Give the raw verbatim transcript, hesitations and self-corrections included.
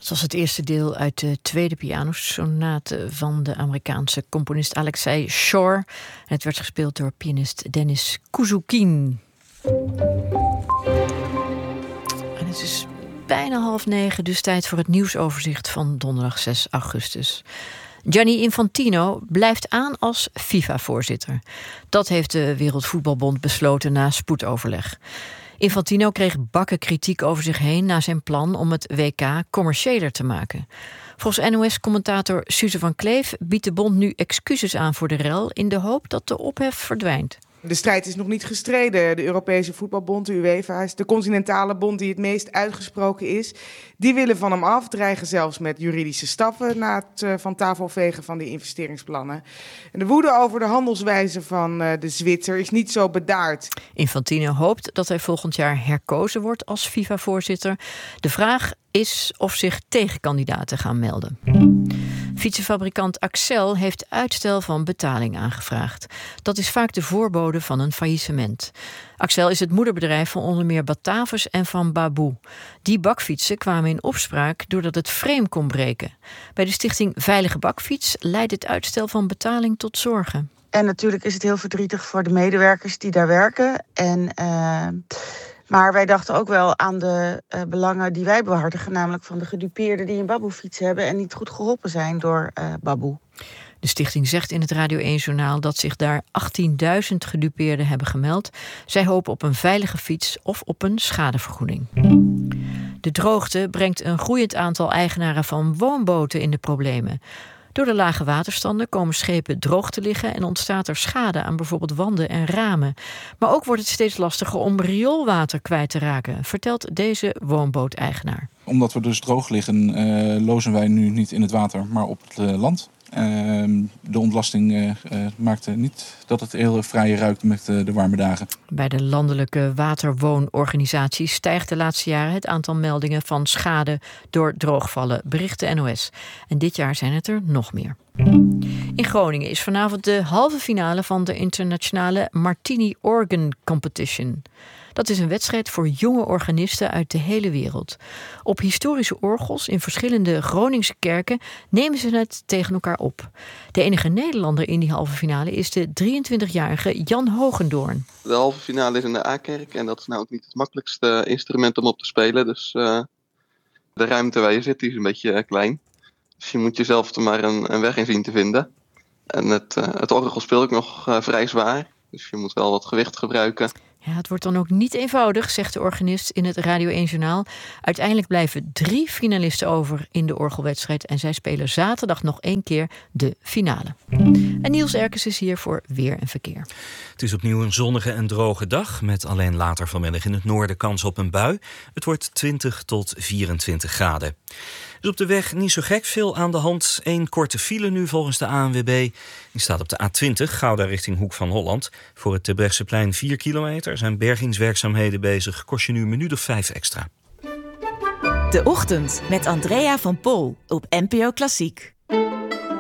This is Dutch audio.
Dat was het eerste deel uit de tweede pianosonate van de Amerikaanse componist Alexei Shore. En het werd gespeeld door pianist Denis Kouzoukin. En het is bijna half negen, dus tijd voor het nieuwsoverzicht van donderdag zes augustus. Gianni Infantino blijft aan als FIFA-voorzitter. Dat heeft de Wereldvoetbalbond besloten na spoedoverleg. Infantino kreeg bakken kritiek over zich heen na zijn plan om het W K commerciëler te maken. Volgens N O S-commentator Suze van Kleef biedt de bond nu excuses aan voor de rel in de hoop dat de ophef verdwijnt. De strijd is nog niet gestreden. De Europese Voetbalbond, de UEFA, is de continentale bond die het meest uitgesproken is. Die willen van hem af, dreigen zelfs met juridische stappen na het uh, van tafel vegen van die investeringsplannen. En de woede over de handelswijze van uh, de Zwitser is niet zo bedaard. Infantino hoopt dat hij volgend jaar herkozen wordt als FIFA-voorzitter. De vraag is of zich tegenkandidaten gaan melden. Fietsenfabrikant Accel heeft uitstel van betaling aangevraagd. Dat is vaak de voorbode van een faillissement. Accel is het moederbedrijf van onder meer Batavus en van Babou. Die bakfietsen kwamen in opspraak doordat het frame kon breken. Bij de stichting Veilige Bakfiets leidt het uitstel van betaling tot zorgen. En natuurlijk is het heel verdrietig voor de medewerkers die daar werken. En, uh, maar wij dachten ook wel aan de uh, belangen die wij behartigen, namelijk van de gedupeerden die een Babou-fiets hebben en niet goed geholpen zijn door uh, Babou. De stichting zegt in het Radio één-journaal dat zich daar achttienduizend gedupeerden hebben gemeld. Zij hopen op een veilige fiets of op een schadevergoeding. De droogte brengt een groeiend aantal eigenaren van woonboten in de problemen. Door de lage waterstanden komen schepen droog te liggen en ontstaat er schade aan bijvoorbeeld wanden en ramen. Maar ook wordt het steeds lastiger om rioolwater kwijt te raken, vertelt deze woonbooteigenaar. Omdat we dus droog liggen, uh, lozen wij nu niet in het water, maar op het uh, land. Uh, de ontlasting uh, uh, maakt niet dat het heel vrij ruikt met uh, de warme dagen. Bij de landelijke waterwoonorganisatie stijgt de laatste jaren het aantal meldingen van schade door droogvallen, bericht de N O S. En dit jaar zijn het er nog meer. In Groningen is vanavond de halve finale van de internationale Martini Organ Competition. Dat is een wedstrijd voor jonge organisten uit de hele wereld. Op historische orgels in verschillende Groningse kerken nemen ze het tegen elkaar op. De enige Nederlander in die halve finale is de drieëntwintigjarige Jan Hogendoorn. De halve finale is in de A-kerk en dat is nou ook niet het makkelijkste instrument om op te spelen. Dus uh, de ruimte waar je zit die is een beetje uh, klein. Dus je moet jezelf er maar een, een weg in zien te vinden. En het, uh, het orgel speelt ook nog uh, vrij zwaar. Dus je moet wel wat gewicht gebruiken. Ja, het wordt dan ook niet eenvoudig, zegt de organist in het Radio één-journaal. Uiteindelijk blijven drie finalisten over in de orgelwedstrijd. En zij spelen zaterdag nog één keer de finale. En Niels Erkens is hier voor Weer en Verkeer. Het is opnieuw een zonnige en droge dag, met alleen later vanmiddag in het noorden kans op een bui. Het wordt twintig tot vierentwintig graden. Dus op de weg niet zo gek veel aan de hand. Eén korte file nu volgens de A N W B. Die staat op de A twintig, Gouda richting Hoek van Holland. Voor het Terbrechtseplein vier kilometer. Er zijn bergingswerkzaamheden bezig. Kost je nu een minuut of vijf extra. De Ochtend met Andrea van Pol op N P O Klassiek.